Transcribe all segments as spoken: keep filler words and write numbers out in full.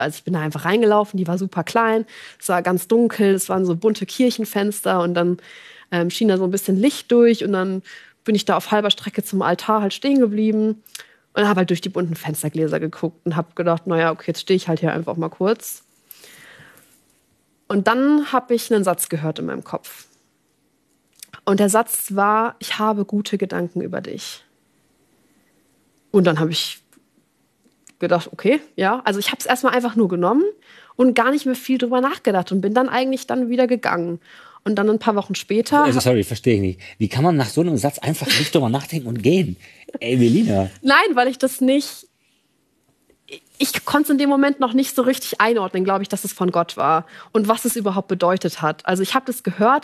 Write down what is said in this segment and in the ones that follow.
also ich bin da einfach reingelaufen, die war super klein, es war ganz dunkel, es waren so bunte Kirchenfenster und dann ähm, schien da so ein bisschen Licht durch und dann bin ich da auf halber Strecke zum Altar halt stehen geblieben und habe halt durch die bunten Fenstergläser geguckt und habe gedacht, naja, okay, jetzt stehe ich halt hier einfach mal kurz. Und dann habe ich einen Satz gehört in meinem Kopf. Und der Satz war, ich habe gute Gedanken über dich. Und dann habe ich gedacht, okay, ja. Also ich habe es erstmal einfach nur genommen und gar nicht mehr viel drüber nachgedacht und bin dann eigentlich dann wieder gegangen. Und dann ein paar Wochen später... Also sorry, verstehe ich nicht. Wie kann man nach so einem Satz einfach nicht drüber nachdenken und gehen? Ey, Melina. Nein, weil ich das nicht... Ich konnte es in dem Moment noch nicht so richtig einordnen, glaube ich, dass es von Gott war und was es überhaupt bedeutet hat. Also ich habe das gehört,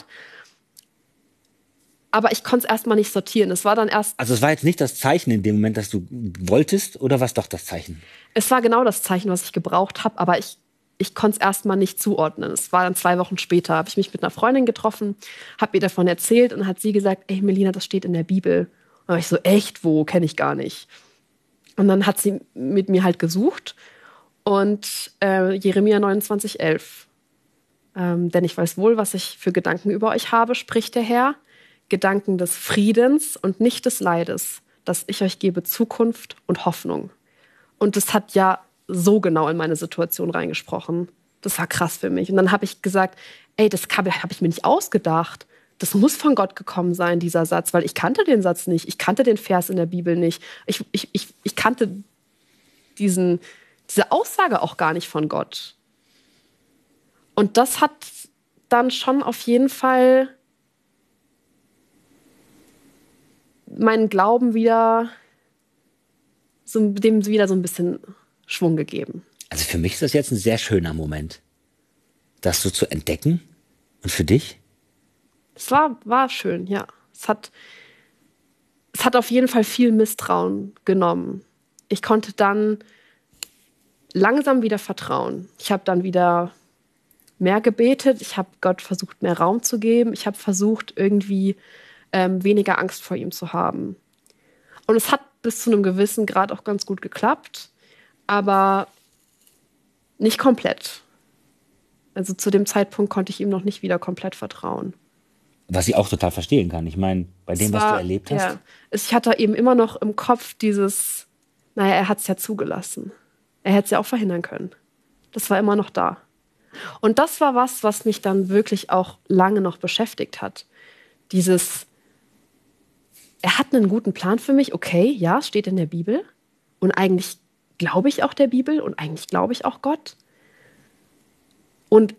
aber ich konnte es erstmal nicht sortieren. Es war dann erst... Also es war jetzt nicht das Zeichen in dem Moment, dass du wolltest, oder war es doch das Zeichen? Es war genau das Zeichen, was ich gebraucht habe, aber ich, ich konnte es erstmal nicht zuordnen. Es war dann zwei Wochen später, habe ich mich mit einer Freundin getroffen, habe ihr davon erzählt und hat sie gesagt, ey Melina, das steht in der Bibel. Und dann war ich so, echt, wo? Kenne ich gar nicht. Und dann hat sie mit mir halt gesucht und äh, Jeremia neunundzwanzig, elf. Ähm, denn ich weiß wohl, was ich für Gedanken über euch habe, spricht der Herr. Gedanken des Friedens und nicht des Leides, dass ich euch gebe Zukunft und Hoffnung. Und das hat ja so genau in meine Situation reingesprochen. Das war krass für mich. Und dann habe ich gesagt, ey, das habe ich mir nicht ausgedacht. Das muss von Gott gekommen sein, dieser Satz, weil ich kannte den Satz nicht. Ich kannte den Vers in der Bibel nicht. Ich, ich, ich, ich kannte diesen, diese Aussage auch gar nicht von Gott. Und das hat dann schon auf jeden Fall meinen Glauben wieder, so, dem wieder so ein bisschen Schwung gegeben. Also für mich ist das jetzt ein sehr schöner Moment, das so zu entdecken. Und für dich? Es war, war schön, ja. Es hat, es hat auf jeden Fall viel Misstrauen genommen. Ich konnte dann langsam wieder vertrauen. Ich habe dann wieder mehr gebetet. Ich habe Gott versucht, mehr Raum zu geben. Ich habe versucht, irgendwie ähm, weniger Angst vor ihm zu haben. Und es hat bis zu einem gewissen Grad auch ganz gut geklappt, aber nicht komplett. Also zu dem Zeitpunkt konnte ich ihm noch nicht wieder komplett vertrauen. Was ich auch total verstehen kann. Ich meine, bei dem, war, was du erlebt hast. Ja, ich hatte eben immer noch im Kopf dieses, naja, er hat es ja zugelassen. Er hätte es ja auch verhindern können. Das war immer noch da. Und das war was, was mich dann wirklich auch lange noch beschäftigt hat. Dieses, er hat einen guten Plan für mich, okay, ja, es steht in der Bibel. Und eigentlich glaube ich auch der Bibel und eigentlich glaube ich auch Gott. Und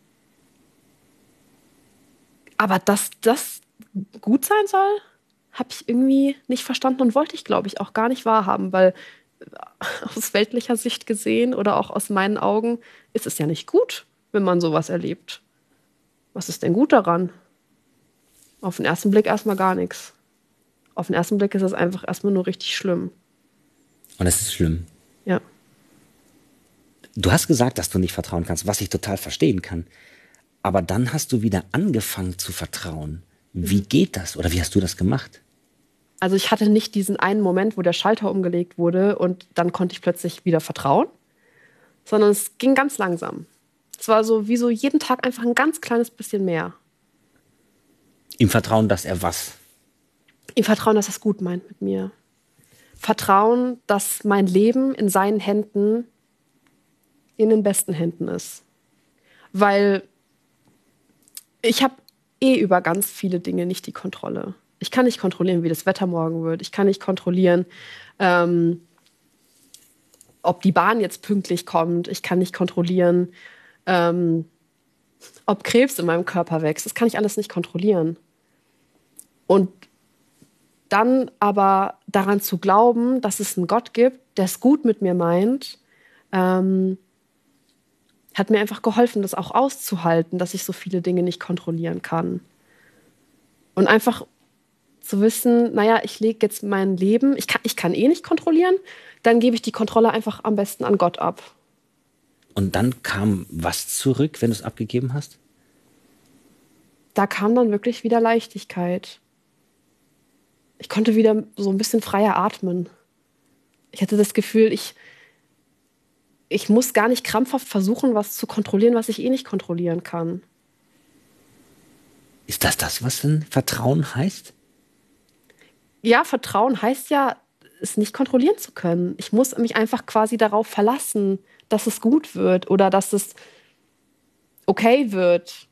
aber dass das gut sein soll, habe ich irgendwie nicht verstanden und wollte ich, glaube ich, auch gar nicht wahrhaben, weil aus weltlicher Sicht gesehen oder auch aus meinen Augen ist es ja nicht gut, wenn man sowas erlebt. Was ist denn gut daran? Auf den ersten Blick erstmal gar nichts. Auf den ersten Blick ist es einfach erstmal nur richtig schlimm. Und es ist schlimm. Ja. Du hast gesagt, dass du nicht vertrauen kannst, was ich total verstehen kann. Aber dann hast du wieder angefangen zu vertrauen. Wie geht das? Oder wie hast du das gemacht? Also ich hatte nicht diesen einen Moment, wo der Schalter umgelegt wurde und dann konnte ich plötzlich wieder vertrauen, sondern es ging ganz langsam. Es war so wie so jeden Tag einfach ein ganz kleines bisschen mehr. Im Vertrauen, dass er was? Im Vertrauen, dass er es gut meint mit mir. Vertrauen, dass mein Leben in seinen Händen in den besten Händen ist. Weil ich habe eh über ganz viele Dinge nicht die Kontrolle. Ich kann nicht kontrollieren, wie das Wetter morgen wird. Ich kann nicht kontrollieren, ähm, ob die Bahn jetzt pünktlich kommt. Ich kann nicht kontrollieren, ähm, ob Krebs in meinem Körper wächst. Das kann ich alles nicht kontrollieren. Und dann aber daran zu glauben, dass es einen Gott gibt, der es gut mit mir meint, ähm, hat mir einfach geholfen, das auch auszuhalten, dass ich so viele Dinge nicht kontrollieren kann. Und einfach zu wissen, naja, ich lege jetzt mein Leben, ich kann, ich kann eh nicht kontrollieren, dann gebe ich die Kontrolle einfach am besten an Gott ab. Und dann kam was zurück, wenn du es abgegeben hast? Da kam dann wirklich wieder Leichtigkeit. Ich konnte wieder so ein bisschen freier atmen. Ich hatte das Gefühl, ich, ich muss gar nicht krampfhaft versuchen, was zu kontrollieren, was ich eh nicht kontrollieren kann. Ist das das, was denn Vertrauen heißt? Ja, Vertrauen heißt ja, es nicht kontrollieren zu können. Ich muss mich einfach quasi darauf verlassen, dass es gut wird oder dass es okay wird.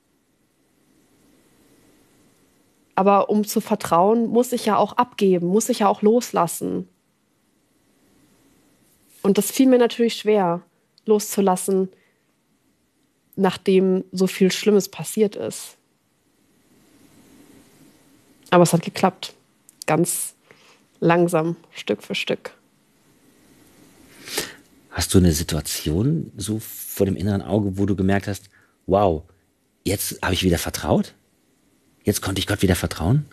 Aber um zu vertrauen, muss ich ja auch abgeben, muss ich ja auch loslassen. Und das fiel mir natürlich schwer, loszulassen, nachdem so viel Schlimmes passiert ist. Aber es hat geklappt. Ganz langsam, Stück für Stück. Hast du eine Situation so vor dem inneren Auge, wo du gemerkt hast, wow, jetzt habe ich wieder vertraut? Jetzt konnte ich Gott wieder vertrauen?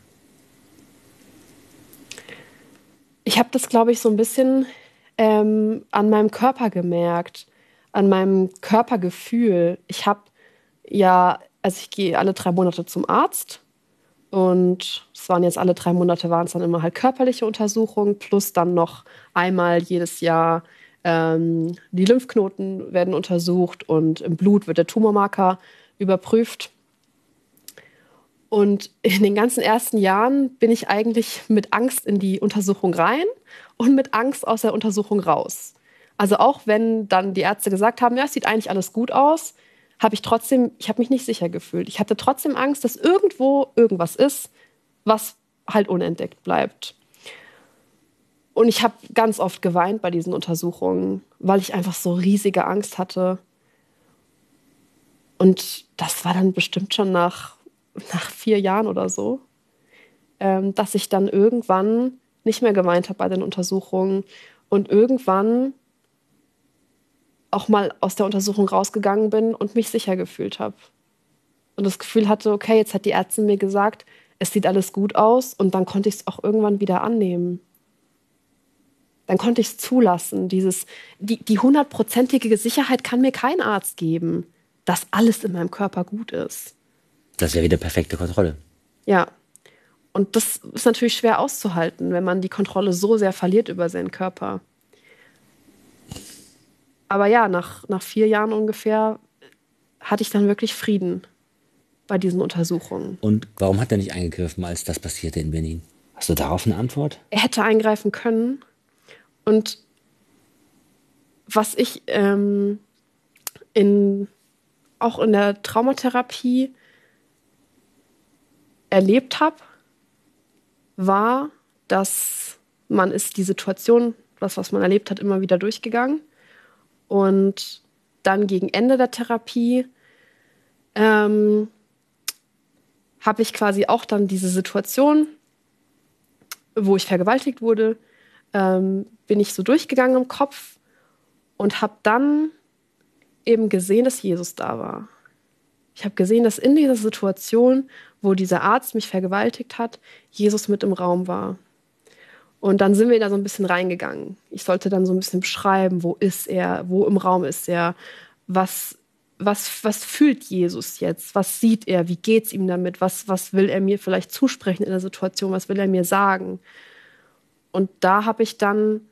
Ich habe das, glaube ich, so ein bisschen ähm, an meinem Körper gemerkt, an meinem Körpergefühl. Ich habe ja, also ich gehe alle drei Monate zum Arzt und es waren jetzt alle drei Monate, waren es dann immer halt körperliche Untersuchungen, plus dann noch einmal jedes Jahr ähm, die Lymphknoten werden untersucht und im Blut wird der Tumormarker überprüft. Und in den ganzen ersten Jahren bin ich eigentlich mit Angst in die Untersuchung rein und mit Angst aus der Untersuchung raus. Also auch wenn dann die Ärzte gesagt haben, ja, es sieht eigentlich alles gut aus, habe ich trotzdem, ich habe mich nicht sicher gefühlt. Ich hatte trotzdem Angst, dass irgendwo irgendwas ist, was halt unentdeckt bleibt. Und ich habe ganz oft geweint bei diesen Untersuchungen, weil ich einfach so riesige Angst hatte. Und das war dann bestimmt schon nach nach vier Jahren oder so, ähm, dass ich dann irgendwann nicht mehr geweint habe bei den Untersuchungen und irgendwann auch mal aus der Untersuchung rausgegangen bin und mich sicher gefühlt habe. Und das Gefühl hatte, okay, jetzt hat die Ärztin mir gesagt, es sieht alles gut aus und dann konnte ich es auch irgendwann wieder annehmen. Dann konnte ich es zulassen. Dieses, die, die hundertprozentige Sicherheit kann mir kein Arzt geben, dass alles in meinem Körper gut ist. Das wäre wieder perfekte Kontrolle. Ja, und das ist natürlich schwer auszuhalten, wenn man die Kontrolle so sehr verliert über seinen Körper. Aber ja, nach, nach vier Jahren ungefähr hatte ich dann wirklich Frieden bei diesen Untersuchungen. Und warum hat er nicht eingegriffen, als das passierte in Benin? Hast du darauf eine Antwort? Er hätte eingreifen können. Und was ich ähm, in, auch in der Traumatherapie erlebt habe, war, dass man ist die Situation, das, was man erlebt hat, immer wieder durchgegangen. Und dann gegen Ende der Therapie ähm, habe ich quasi auch dann diese Situation, wo ich vergewaltigt wurde, ähm, bin ich so durchgegangen im Kopf und habe dann eben gesehen, dass Jesus da war. Ich habe gesehen, dass in dieser Situation, wo dieser Arzt mich vergewaltigt hat, Jesus mit im Raum war. Und dann sind wir da so ein bisschen reingegangen. Ich sollte dann so ein bisschen beschreiben, wo ist er, wo im Raum ist er, was, was, was fühlt Jesus jetzt, was sieht er, wie geht es ihm damit, was, was will er mir vielleicht zusprechen in der Situation, was will er mir sagen. Und da habe ich dann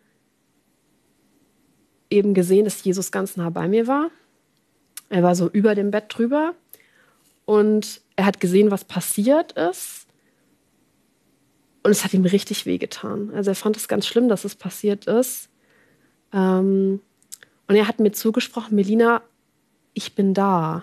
eben gesehen, dass Jesus ganz nah bei mir war. Er war so über dem Bett drüber. Und er hat gesehen, was passiert ist. Und es hat ihm richtig wehgetan. Also er fand es ganz schlimm, dass es passiert ist. Ähm, und er hat mir zugesprochen, Melina, ich bin da.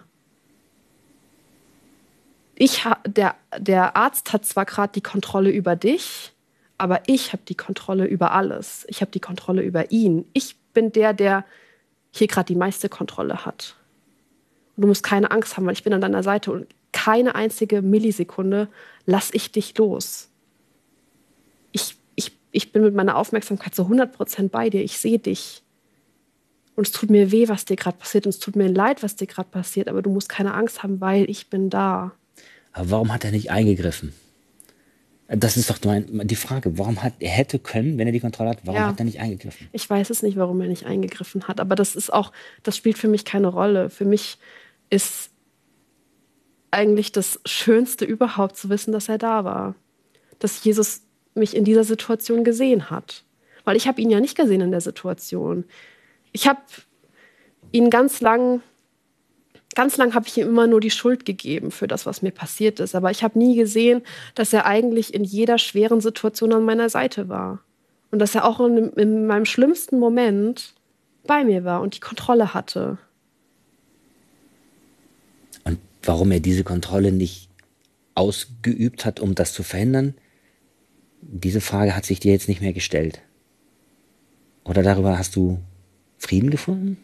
Ich ha- der, der Arzt hat zwar gerade die Kontrolle über dich, aber ich habe die Kontrolle über alles. Ich habe die Kontrolle über ihn. Ich bin der, der hier gerade die meiste Kontrolle hat. Und du musst keine Angst haben, weil ich bin an deiner Seite und keine einzige Millisekunde lass ich dich los. Ich, ich, ich bin mit meiner Aufmerksamkeit so hundert Prozent bei dir. Ich sehe dich. Und es tut mir weh, was dir gerade passiert. Und es tut mir leid, was dir gerade passiert. Aber du musst keine Angst haben, weil ich bin da. Aber warum hat er nicht eingegriffen? Das ist doch mein, die Frage. Warum hat er hätte können, wenn er die Kontrolle hat, warum Ja. hat er nicht eingegriffen? Ich weiß es nicht, warum er nicht eingegriffen hat. Aber das ist auch, das spielt für mich keine Rolle. Für mich ist eigentlich das Schönste überhaupt zu wissen, dass er da war. Dass Jesus mich in dieser Situation gesehen hat. Weil ich habe ihn ja nicht gesehen in der Situation. Ich habe ihn ganz lang, ganz lang habe ich ihm immer nur die Schuld gegeben für das, was mir passiert ist. Aber ich habe nie gesehen, dass er eigentlich in jeder schweren Situation an meiner Seite war. Und dass er auch in, in meinem schlimmsten Moment bei mir war und die Kontrolle hatte. Und warum er diese Kontrolle nicht ausgeübt hat, um das zu verhindern, diese Frage hat sich dir jetzt nicht mehr gestellt. Oder darüber hast du Frieden gefunden?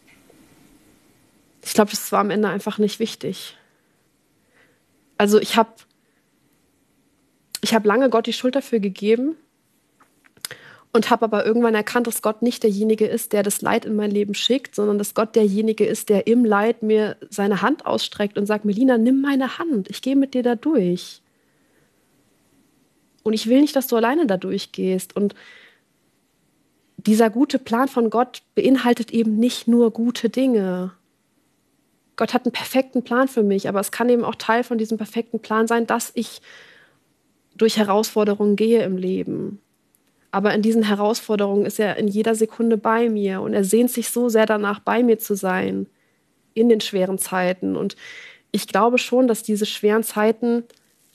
Ich glaube, das war am Ende einfach nicht wichtig. Also ich habe ich hab lange Gott die Schuld dafür gegeben und habe aber irgendwann erkannt, dass Gott nicht derjenige ist, der das Leid in mein Leben schickt, sondern dass Gott derjenige ist, der im Leid mir seine Hand ausstreckt und sagt, Melina, nimm meine Hand, ich gehe mit dir da durch. Und ich will nicht, dass du alleine da durchgehst. Und dieser gute Plan von Gott beinhaltet eben nicht nur gute Dinge. Gott hat einen perfekten Plan für mich, aber es kann eben auch Teil von diesem perfekten Plan sein, dass ich durch Herausforderungen gehe im Leben. Aber in diesen Herausforderungen ist er in jeder Sekunde bei mir und er sehnt sich so sehr danach, bei mir zu sein in den schweren Zeiten. Und ich glaube schon, dass diese schweren Zeiten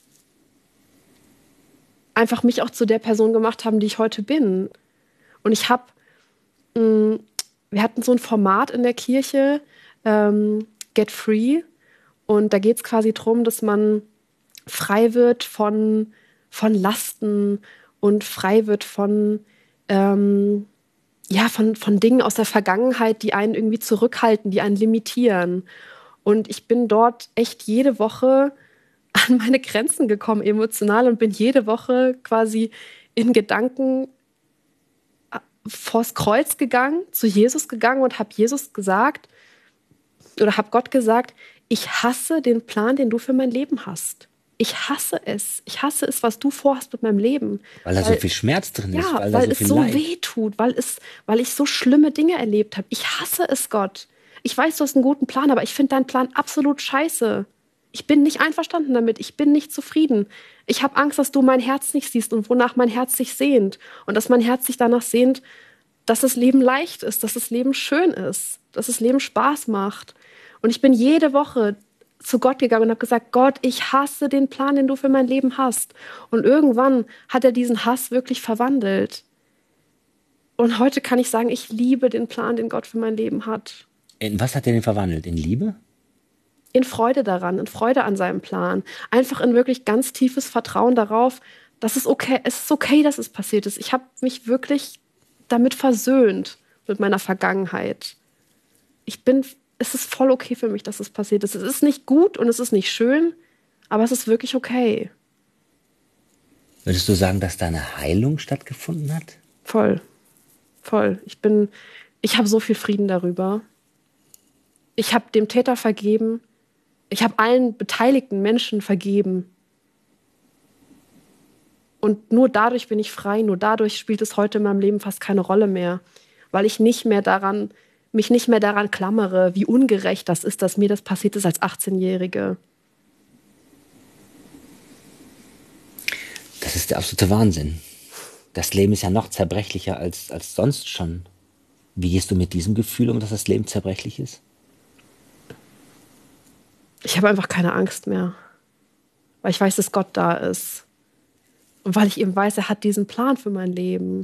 einfach mich auch zu der Person gemacht haben, die ich heute bin. Und ich habe, wir hatten so ein Format in der Kirche, ähm, Get Free. Und da geht es quasi darum, dass man frei wird von, von Lasten und frei wird von, ähm, ja, von, von Dingen aus der Vergangenheit, die einen irgendwie zurückhalten, die einen limitieren. Und ich bin dort echt jede Woche an meine Grenzen gekommen, emotional, und bin jede Woche quasi in Gedanken vors Kreuz gegangen, zu Jesus gegangen und habe Jesus gesagt, oder habe Gott gesagt, ich hasse den Plan, den du für mein Leben hast. Ich hasse es. Ich hasse es, was du vorhast mit meinem Leben. Weil da so viel Schmerz drin ist. Ja, weil, weil da so es viel so Leid. weh tut, weil, es, weil ich so schlimme Dinge erlebt habe. Ich hasse es, Gott. Ich weiß, du hast einen guten Plan, aber ich finde deinen Plan absolut scheiße. Ich bin nicht einverstanden damit. Ich bin nicht zufrieden. Ich habe Angst, dass du mein Herz nicht siehst und wonach mein Herz sich sehnt. Und dass mein Herz sich danach sehnt, dass das Leben leicht ist, dass das Leben schön ist, dass das Leben Spaß macht. Und ich bin jede Woche zu Gott gegangen und habe gesagt, Gott, ich hasse den Plan, den du für mein Leben hast. Und irgendwann hat er diesen Hass wirklich verwandelt. Und heute kann ich sagen, ich liebe den Plan, den Gott für mein Leben hat. In was hat er den verwandelt? In Liebe? In Freude daran, in Freude an seinem Plan. Einfach in wirklich ganz tiefes Vertrauen darauf, dass es okay, es ist okay, dass es passiert ist. Ich habe mich wirklich damit versöhnt, mit meiner Vergangenheit. Ich bin, es ist voll okay für mich, dass es passiert ist. Es ist nicht gut und es ist nicht schön, aber es ist wirklich okay. Würdest du sagen, dass da eine Heilung stattgefunden hat? Voll. Voll. Ich bin, ich habe so viel Frieden darüber. Ich habe dem Täter vergeben. Ich habe allen beteiligten Menschen vergeben. Und nur dadurch bin ich frei, nur dadurch spielt es heute in meinem Leben fast keine Rolle mehr, weil ich nicht mehr daran, mich nicht mehr daran klammere, wie ungerecht das ist, dass mir das passiert ist als achtzehnjährige. Das ist der absolute Wahnsinn. Das Leben ist ja noch zerbrechlicher als, als sonst schon. Wie gehst du mit diesem Gefühl um, dass das Leben zerbrechlich ist? Ich habe einfach keine Angst mehr, weil ich weiß, dass Gott da ist. Und weil ich eben weiß, er hat diesen Plan für mein Leben.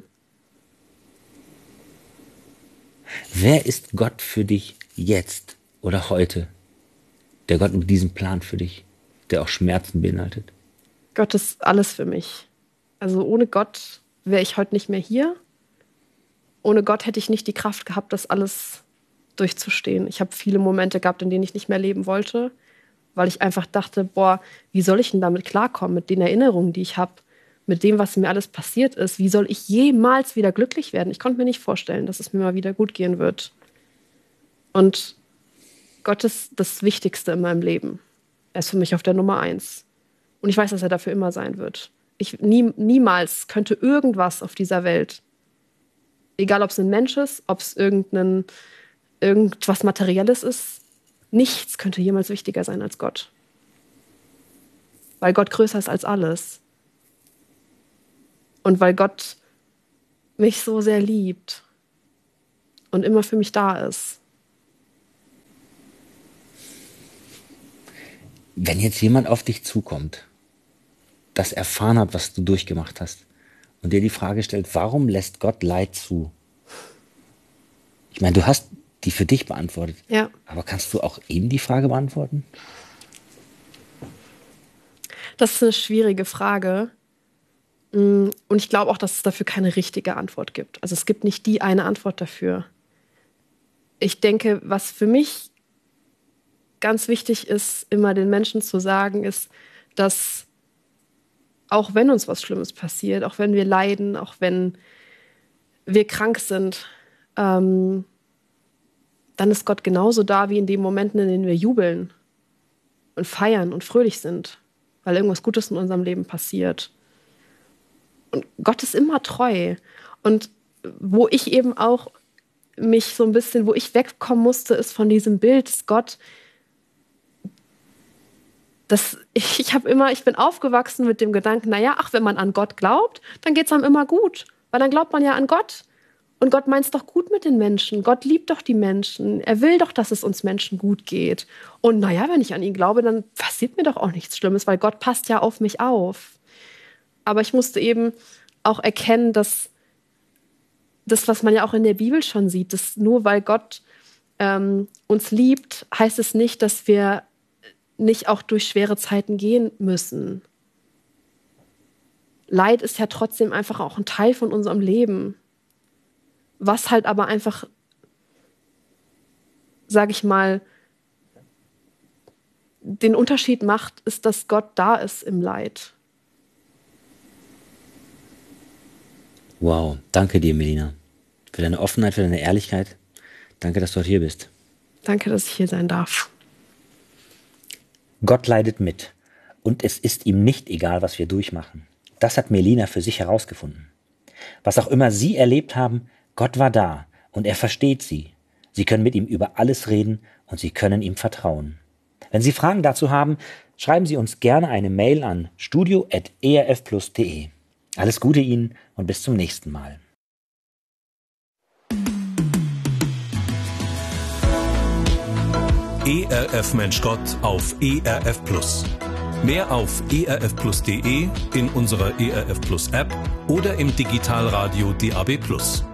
Wer ist Gott für dich jetzt oder heute? Der Gott mit diesem Plan für dich, der auch Schmerzen beinhaltet. Gott ist alles für mich. Also ohne Gott wäre ich heute nicht mehr hier. Ohne Gott hätte ich nicht die Kraft gehabt, das alles durchzustehen. Ich habe viele Momente gehabt, in denen ich nicht mehr leben wollte, weil ich einfach dachte, boah, wie soll ich denn damit klarkommen, mit den Erinnerungen, die ich habe, mit dem, was mir alles passiert ist. Wie soll ich jemals wieder glücklich werden? Ich konnte mir nicht vorstellen, dass es mir mal wieder gut gehen wird. Und Gott ist das Wichtigste in meinem Leben. Er ist für mich auf der Nummer eins. Und ich weiß, dass er dafür immer sein wird. Ich, nie, niemals könnte irgendwas auf dieser Welt, egal ob es ein Mensch ist, ob es irgendein, irgendwas Materielles ist, nichts könnte jemals wichtiger sein als Gott. Weil Gott größer ist als alles. Und weil Gott mich so sehr liebt und immer für mich da ist. Wenn jetzt jemand auf dich zukommt, das erfahren hat, was du durchgemacht hast, und dir die Frage stellt, warum lässt Gott Leid zu? Ich meine, du hast die für dich beantwortet. Ja. Aber kannst du auch ihm die Frage beantworten? Das ist eine schwierige Frage. Und ich glaube auch, dass es dafür keine richtige Antwort gibt. Also es gibt nicht die eine Antwort dafür. Ich denke, was für mich ganz wichtig ist, immer den Menschen zu sagen, ist, dass auch wenn uns was Schlimmes passiert, auch wenn wir leiden, auch wenn wir krank sind, ähm, dann ist Gott genauso da wie in den Momenten, in denen wir jubeln und feiern und fröhlich sind, weil irgendwas Gutes in unserem Leben passiert. Und Gott ist immer treu. Und wo ich eben auch mich so ein bisschen, wo ich wegkommen musste, ist von diesem Bild, dass Gott, das, ich, ich habe immer, ich bin aufgewachsen mit dem Gedanken, naja, ach, wenn man an Gott glaubt, dann geht es einem immer gut, weil dann glaubt man ja an Gott. Und Gott meint es doch gut mit den Menschen. Gott liebt doch die Menschen. Er will doch, dass es uns Menschen gut geht. Und naja, wenn ich an ihn glaube, dann passiert mir doch auch nichts Schlimmes, weil Gott passt ja auf mich auf. Aber ich musste eben auch erkennen, dass das, was man ja auch in der Bibel schon sieht, dass nur weil Gott ähm, uns liebt, heißt es nicht, dass wir nicht auch durch schwere Zeiten gehen müssen. Leid ist ja trotzdem einfach auch ein Teil von unserem Leben. Was halt aber einfach, sage ich mal, den Unterschied macht, ist, dass Gott da ist im Leid. Wow, danke dir, Melina, für deine Offenheit, für deine Ehrlichkeit. Danke, dass du heute hier bist. Danke, dass ich hier sein darf. Gott leidet mit und es ist ihm nicht egal, was wir durchmachen. Das hat Melina für sich herausgefunden. Was auch immer Sie erlebt haben, Gott war da und er versteht Sie. Sie können mit ihm über alles reden und Sie können ihm vertrauen. Wenn Sie Fragen dazu haben, schreiben Sie uns gerne eine Mail an studio at e r f plus punkt d e. Alles Gute Ihnen und bis zum nächsten Mal. E R F Mensch Gott auf E R F Plus. Mehr auf e r f plus punkt d e, in unserer E R F Plus App oder im Digitalradio D A B Plus.